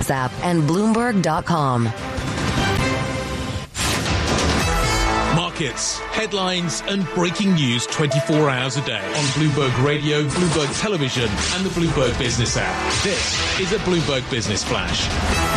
Apps app and Bloomberg.com. Markets, headlines and breaking news 24 hours a day on Bloomberg Radio, Bloomberg Television and the Bloomberg Business app. This is a Bloomberg Business Flash.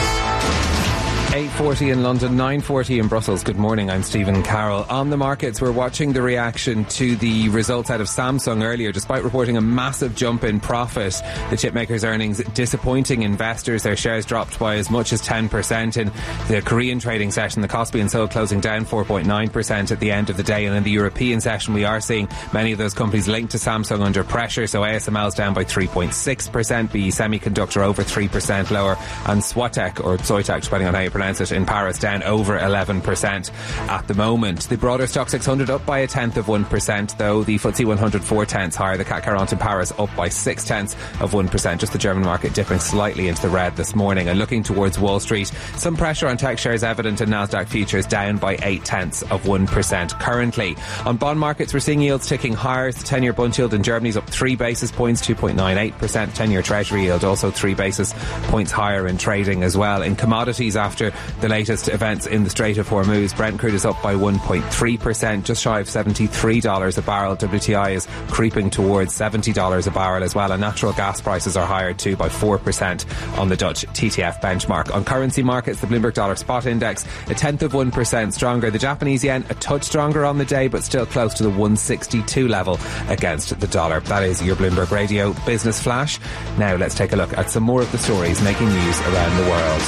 8:40 in London, 9:40 in Brussels. Good morning, I'm Stephen Carroll. On the markets, we're watching the reaction to the results out of Samsung earlier. Despite reporting a massive jump in profit, the chipmaker's earnings disappointing investors. Their shares dropped by as much as 10% in the Korean trading session. The Kospi and Seoul closing down 4.9% at the end of the day. And in the European session, we are seeing many of those companies linked to Samsung under pressure. So ASML's down by 3.6%, BE Semiconductor over 3% lower, and Switek, or Soitec, depending on how you pronounce it, in Paris down over 11% at the moment. The broader stock 600 up by 0.1%, though. The FTSE 100 4/10 higher. The CAC 40 in Paris up by 0.6%. Just the German market dipping slightly into the red this morning. And looking towards Wall Street, some pressure on tech shares evident in Nasdaq futures, down by 0.8% currently. On bond markets, we're seeing yields ticking higher. The 10-year bund yield in Germany is up 3 basis points, 2.98%. 10-year treasury yield also 3 basis points higher in trading as well. In commodities, after the latest events in the Strait of Hormuz, Brent crude is up by 1.3%, just shy of $73 a barrel. WTI is creeping towards $70 a barrel as well, and natural gas prices are higher too by 4% on the Dutch TTF benchmark. On currency markets, the Bloomberg Dollar Spot Index 0.1% stronger. The Japanese yen a touch stronger on the day, but still close to the 162 level against the dollar. That is your Bloomberg Radio Business Flash. Now let's take a look at some more of the stories making news around the world.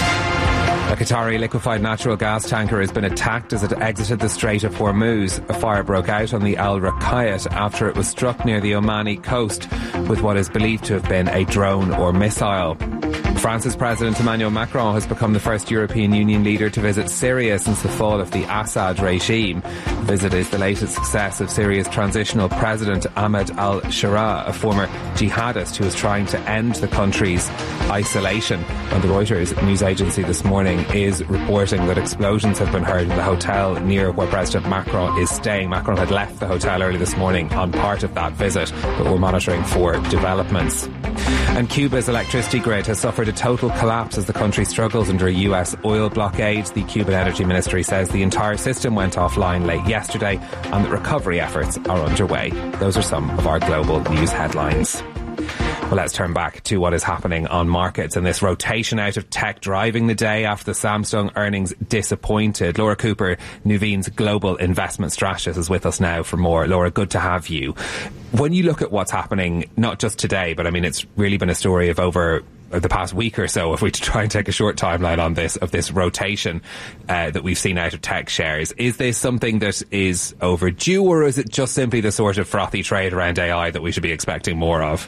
A Qatari liquefied natural gas tanker has been attacked as it exited the Strait of Hormuz. A fire broke out on the Al Raqayat after it was struck near the Omani coast with what is believed to have been a drone or missile. France's President Emmanuel Macron has become the first European Union leader to visit Syria since the fall of the Assad regime. The visit is the latest success of Syria's transitional president Ahmed al-Shara, a former jihadist who is trying to end the country's isolation. And the Reuters news agency this morning is reporting that explosions have been heard in the hotel near where President Macron is staying. Macron had left the hotel early this morning on part of that visit, but we're monitoring for developments. And Cuba's electricity grid has suffered a total collapse as the country struggles under a US oil blockade. The Cuban Energy Ministry says the entire system went offline late yesterday and that recovery efforts are underway. Those are some of our global news headlines. Well, let's turn back to what is happening on markets and this rotation out of tech driving the day after the Samsung earnings disappointed. Laura Cooper, Nuveen's global investment strategist, is with us now for more. Laura, good to have you. When you look at what's happening, not just today, but I mean, it's really been a story of over the past week or so, if we try and take a short timeline on this, of this rotation that we've seen out of tech shares. Is this something that is overdue, or is it just simply the sort of frothy trade around AI that we should be expecting more of?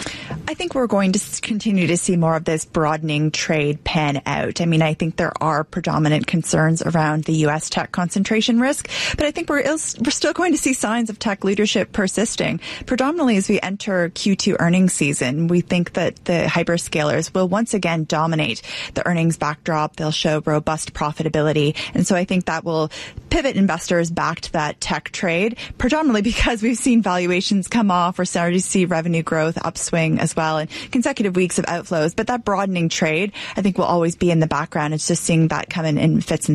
I think we're going to continue to see more of this broadening trade pan out. I mean, I think there are predominant concerns around the U.S. tech concentration risk, but I think we're still going to see signs of tech leadership persisting. Predominantly as we enter Q2 earnings season, we think that the hyperscalers will once again dominate the earnings backdrop. They'll show robust profitability. And so I think that will pivot investors back to that tech trade, predominantly because we've seen valuations come off. We're starting to see revenue growth upswing as well, and consecutive weeks of outflows. But that broadening trade, I think, will always be in the background. It's just seeing that come in fits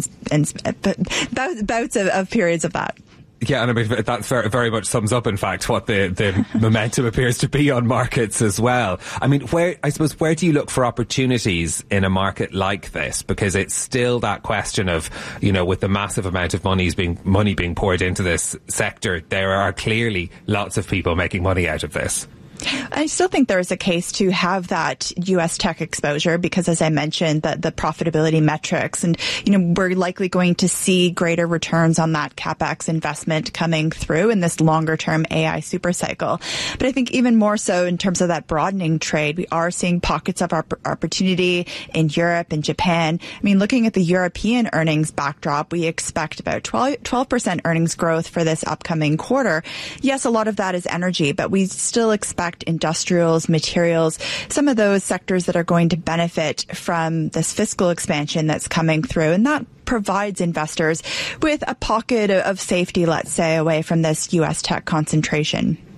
and bouts of periods of that. Yeah, and I mean, that very much sums up, in fact, what the momentum appears to be on markets as well. I mean, where do you look for opportunities in a market like this? Because it's still that question of, you know, with the massive amount of money being poured into this sector, there are clearly lots of people making money out of this. I still think there is a case to have that U.S. tech exposure because, as I mentioned, the profitability metrics, and, you know, we're likely going to see greater returns on that CapEx investment coming through in this longer term AI super cycle. But I think even more so in terms of that broadening trade, we are seeing pockets of opportunity in Europe and Japan. I mean, looking at the European earnings backdrop, we expect about 12% earnings growth for this upcoming quarter. Yes, a lot of that is energy, but we still expect industrials, materials, some of those sectors that are going to benefit from this fiscal expansion that's coming through. And that provides investors with a pocket of safety, let's say, away from this U.S. tech concentration.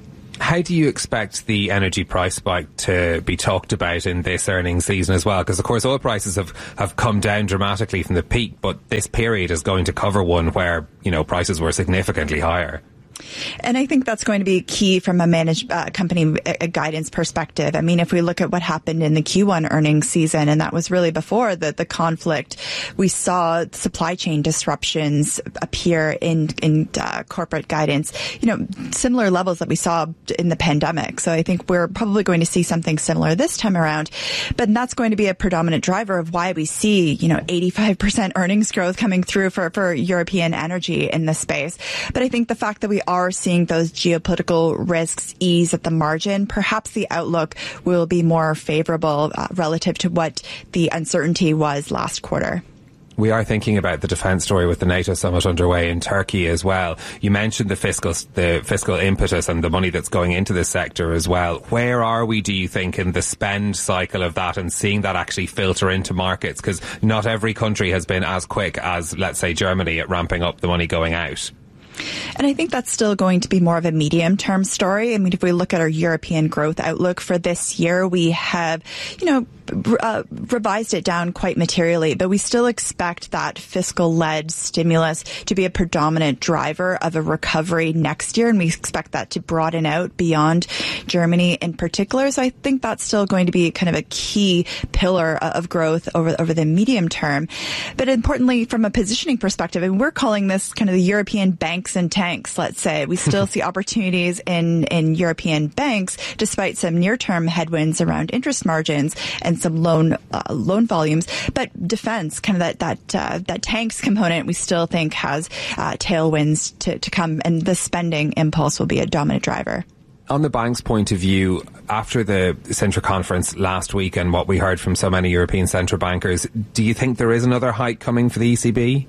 How do you expect the energy price spike to be talked about in this earnings season as well? Because, of course, oil prices have come down dramatically from the peak, but this period is going to cover one where, prices were significantly higher. And I think that's going to be key from a managed company guidance perspective. I mean, if we look at what happened in the Q1 earnings season, and that was really before the conflict, we saw supply chain disruptions appear in corporate guidance, similar levels that we saw in the pandemic. So I think we're probably going to see something similar this time around. But that's going to be a predominant driver of why we see, 85% earnings growth coming through for European energy in this space. But I think the fact that we are seeing those geopolitical risks ease at the margin, perhaps the outlook will be more favorable relative to what the uncertainty was last quarter. We are thinking about the defence story with the NATO summit underway in Turkey as well. You mentioned the fiscal impetus and the money that's going into this sector as well. Where are we, do you think, in the spend cycle of that and seeing that actually filter into markets? Because not every country has been as quick as, let's say, Germany at ramping up the money going out. And I think that's still going to be more of a medium-term story. I mean, if we look at our European growth outlook for this year, we have, revised it down quite materially, but we still expect that fiscal-led stimulus to be a predominant driver of a recovery next year, and we expect that to broaden out beyond Germany in particular. So I think that's still going to be kind of a key pillar of growth over the medium term. But importantly, from a positioning perspective, and we're calling this kind of the European banks and tanks, let's say. We still see opportunities in European banks, despite some near-term headwinds around interest margins and some loan volumes. But defense, kind of that tanks component, we still think has tailwinds to come, and the spending impulse will be a dominant driver. On the bank's point of view, after the central conference last week and what we heard from so many European central bankers, do you think there is another hike coming for the ECB?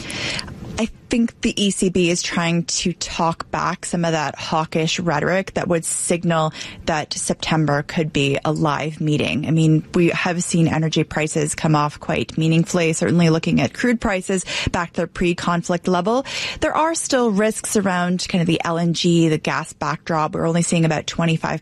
I think the ECB is trying to talk back some of that hawkish rhetoric that would signal that September could be a live meeting. I mean, we have seen energy prices come off quite meaningfully, certainly looking at crude prices back to their pre-conflict level. There are still risks around kind of the LNG, the gas backdrop. We're only seeing about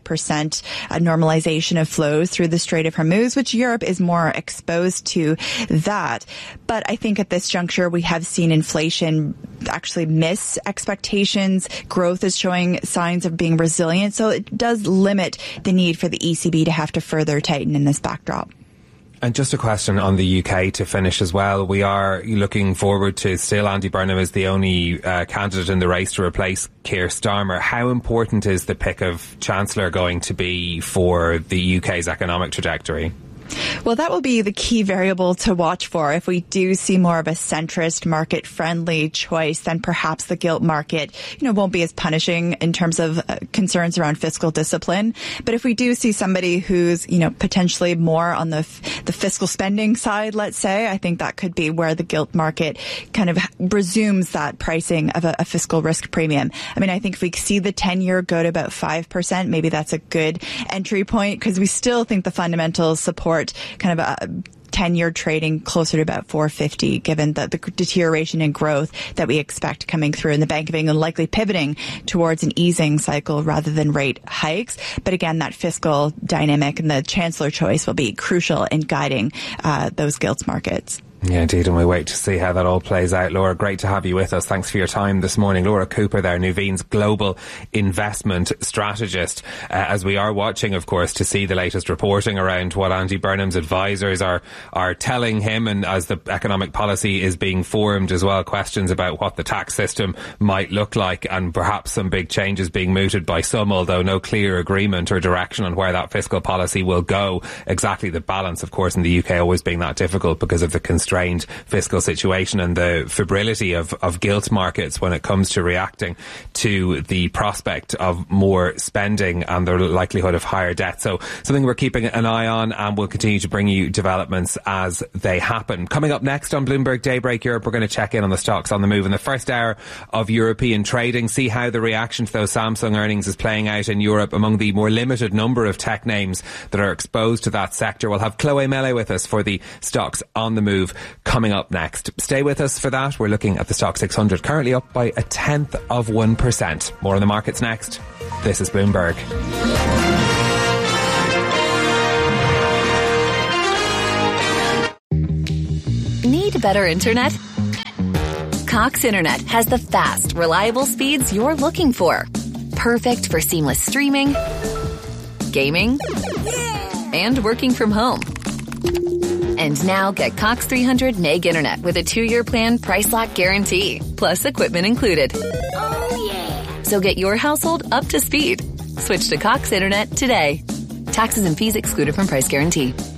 25% normalization of flows through the Strait of Hormuz, which Europe is more exposed to that. But I think at this juncture, we have seen inflation actually miss expectations. Growth is showing signs of being resilient. So it does limit the need for the ECB to have to further tighten in this backdrop. And just a question on the UK to finish as well. We are looking forward to still Andy Burnham is the only candidate in the race to replace Keir Starmer. How important is the pick of Chancellor going to be for the UK's economic trajectory? Well, that will be the key variable to watch for. If we do see more of a centrist, market-friendly choice, then perhaps the gilt market, won't be as punishing in terms of concerns around fiscal discipline. But if we do see somebody who's, potentially more on the fiscal spending side, let's say, I think that could be where the gilt market kind of resumes that pricing of a fiscal risk premium. I mean, I think if we see the 10-year go to about 5%, maybe that's a good entry point, because we still think the fundamentals support kind of a 10-year trading closer to about 450, given the deterioration in growth that we expect coming through, and the Bank of England likely pivoting towards an easing cycle rather than rate hikes. But again, that fiscal dynamic and the Chancellor choice will be crucial in guiding those gilts markets. Yeah, indeed, and we wait to see how that all plays out. Laura, great to have you with us. Thanks for your time this morning. Laura Cooper there, Nuveen's global investment strategist. As we are watching, of course, to see the latest reporting around what Andy Burnham's advisors are telling him, and as the economic policy is being formed as well, questions about what the tax system might look like, and perhaps some big changes being mooted by some, although no clear agreement or direction on where that fiscal policy will go. Exactly the balance, of course, in the UK always being that difficult because of the constrained fiscal situation and the febrility of gilt markets when it comes to reacting to the prospect of more spending and the likelihood of higher debt. So something we're keeping an eye on, and we'll continue to bring you developments as they happen. Coming up next on Bloomberg Daybreak Europe, we're going to check in on the stocks on the move in the first hour of European trading, see how the reaction to those Samsung earnings is playing out in Europe among the more limited number of tech names that are exposed to that sector. We'll have Chloe Mele with us for the stocks on the move coming up next. Stay with us for that. We're looking at the Stock 600, currently up by 0.1%. More on the markets next. This is Bloomberg. Need better internet? Cox Internet has the fast, reliable speeds you're looking for. Perfect for seamless streaming, gaming, and working from home. And now get Cox 300 meg internet with a 2-year plan price lock guarantee, plus equipment included. Oh yeah! So get your household up to speed. Switch to Cox Internet today. Taxes and fees excluded from price guarantee.